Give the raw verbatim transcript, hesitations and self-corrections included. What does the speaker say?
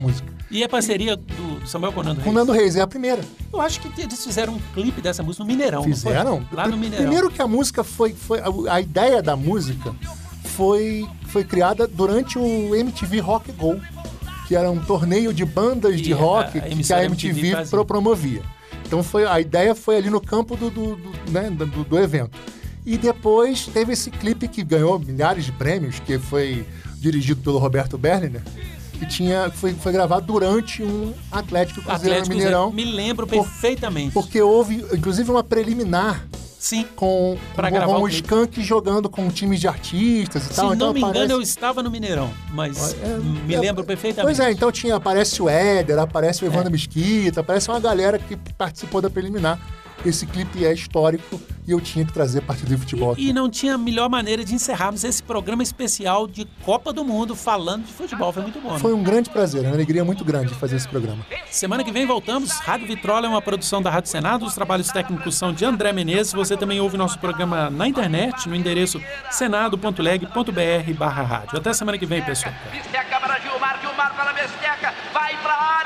música. E a parceria do Samuel com o Nando Reis? Com o Nando Reis, é a primeira. Eu acho que eles fizeram um clipe dessa música no Mineirão. Fizeram? Lá no Mineirão. Primeiro que a música foi... foi a, a ideia da música foi, foi criada durante o M T V Rock Go, que era um torneio de bandas e de rock a, a que a M T V, M T V pro, promovia. Então foi, a ideia foi ali no campo do, do, do, né, do, do evento. E depois teve esse clipe que ganhou milhares de prêmios, que foi dirigido pelo Roberto Berliner, que tinha, foi, foi gravado durante um Atlético Cruzeiro no Mineirão. Me lembro perfeitamente. Por, porque houve, inclusive, uma preliminar. Sim. Com, com, com o Skank jogando com times de artistas e Se tal. Se então não me aparece... engano, eu estava no Mineirão, mas é, me é, lembro perfeitamente. Pois é, então tinha, aparece o Éder, aparece o Evandro é. Mesquita, aparece uma galera que participou da preliminar. Esse clipe é histórico e eu tinha que trazer a partir do futebol aqui. E não tinha melhor maneira de encerrarmos esse programa especial de Copa do Mundo falando de futebol. Foi muito bom, né? Foi um grande prazer, uma alegria muito grande fazer esse programa. Semana que vem voltamos. Rádio Vitrola é uma produção da Rádio Senado. Os trabalhos técnicos são de André Menezes. Você também ouve nosso programa na internet, no endereço senado ponto leg ponto br barra rádio. Até semana que vem, pessoal. Bisteca para Gilmar, Gilmar para Bisteca, vai para a área.